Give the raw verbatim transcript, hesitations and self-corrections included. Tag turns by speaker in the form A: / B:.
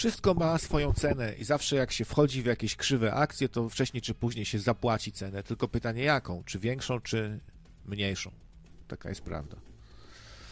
A: Wszystko ma swoją cenę i zawsze jak się wchodzi w jakieś krzywe akcje, to wcześniej czy później się zapłaci cenę. Tylko pytanie jaką? Czy większą, czy mniejszą? Taka jest prawda.